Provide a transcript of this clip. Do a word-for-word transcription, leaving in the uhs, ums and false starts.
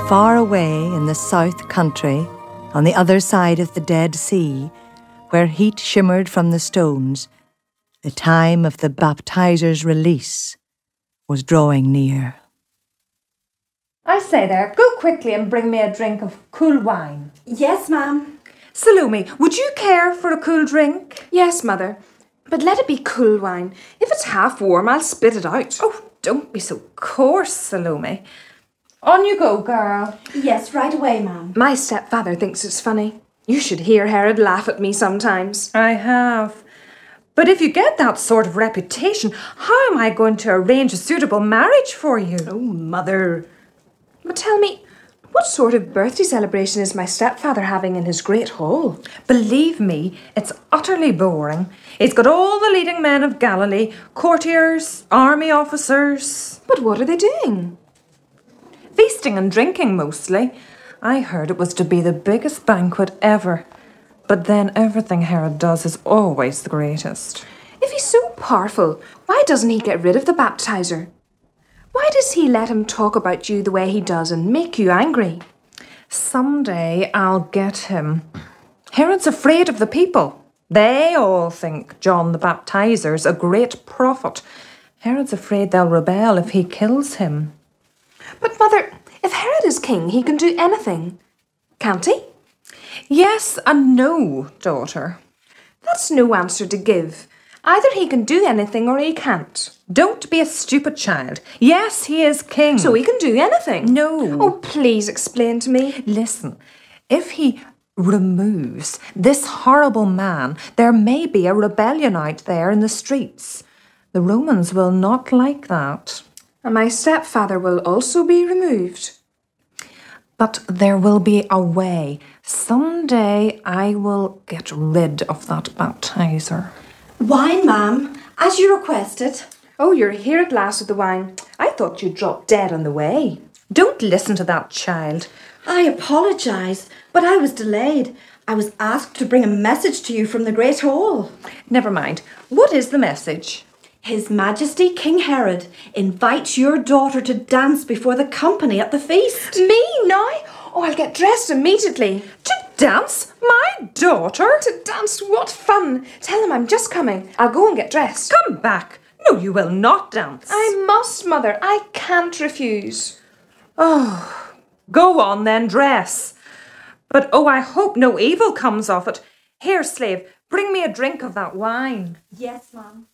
Far away in the south country, on the other side of the Dead Sea, where heat shimmered from the stones, the time of the baptizer's release was drawing near. I say there, go quickly and bring me a drink of cool wine. Yes, ma'am. Salome, would you care for a cool drink? Yes, Mother. But let it be cool wine. If it's half warm, I'll spit it out. Oh, don't be so coarse, Salome. On you go, girl. Yes, right away, ma'am. My stepfather thinks it's funny. You should hear Herod laugh at me sometimes. I have. But if you get that sort of reputation, how am I going to arrange a suitable marriage for you? Oh, Mother. But tell me, what sort of birthday celebration is my stepfather having in his great hall? Believe me, it's utterly boring. He's got all the leading men of Galilee, courtiers, army officers. But what are they doing? Feasting and drinking mostly. I heard it was to be the biggest banquet ever. But then everything Herod does is always the greatest. If he's so powerful, why doesn't he get rid of the baptizer? Why does he let him talk about you the way he does and make you angry? Someday I'll get him. Herod's afraid of the people. They all think John the Baptizer's a great prophet. Herod's afraid they'll rebel if he kills him. But, Mother, if Herod is king, he can do anything. Can't he? Yes and no, daughter. That's no answer to give. Either he can do anything or he can't. Don't be a stupid child. Yes, he is king. So he can do anything? No. Oh, please explain to me. Listen, if he removes this horrible man, there may be a rebellion out there in the streets. The Romans will not like that. And my stepfather will also be removed. But there will be a way. Someday I will get rid of that baptizer. Wine, ma'am, as you requested. Oh, you're here at last with the wine. I thought you'd drop dead on the way. Don't listen to that child. I apologise, but I was delayed. I was asked to bring a message to you from the Great Hall. Never mind. What is the message? His Majesty King Herod invites your daughter to dance before the company at the feast. Me now? Oh, I'll get dressed immediately. To dance? My daughter? To dance? What fun! Tell him I'm just coming. I'll go and get dressed. Come back. No, you will not dance. I must, Mother. I can't refuse. Oh, go on then, dress. But oh, I hope no evil comes of it. Here, slave, bring me a drink of that wine. Yes, ma'am.